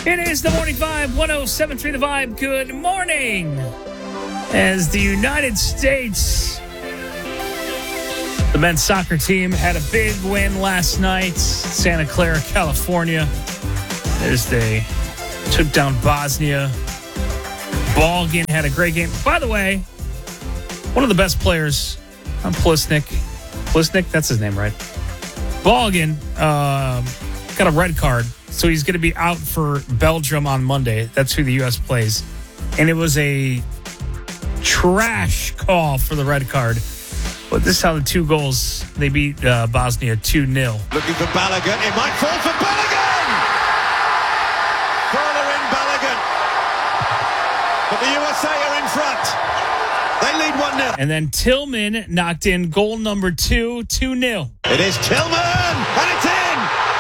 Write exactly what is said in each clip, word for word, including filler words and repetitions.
It is the Morning Vibe, one oh seven point three The Vibe. Good morning. As the United States, the men's soccer team had a big win last night, Santa Clara, California, as they took down Bosnia. Balgin had a great game. By the way, one of the best players, I'm Plisnik. Plisnik, that's his name, right? Balgin uh, got a red card, so he's going to be out for Belgium on Monday. That's who the U S plays. And it was a trash call for the red card. But this is how the two goals, they beat uh, Bosnia two nil. Looking for Balogun. It might fall for Balogun! Corner in Balogun. But the U S A are in front. They lead one nil. And then Tillman knocked in goal number two, two nil. It is Tillman! And it's in!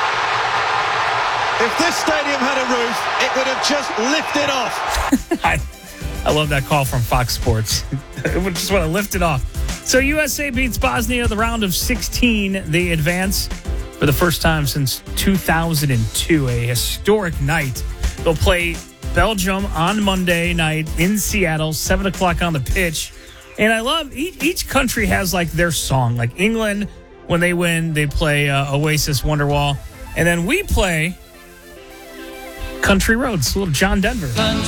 If this stadium had a roof, it would have just lifted off. I, I love that call from Fox Sports. It would just want to lift it off. So U S A beats Bosnia the round of sixteen. They advance for the first time since two thousand two, a historic night. They'll play Belgium on Monday night in Seattle, seven o'clock on the pitch. And I love each, each country has like their song. Like England, when they win, they play uh, Oasis Wonderwall. And then we play Country Roads, a little John Denver.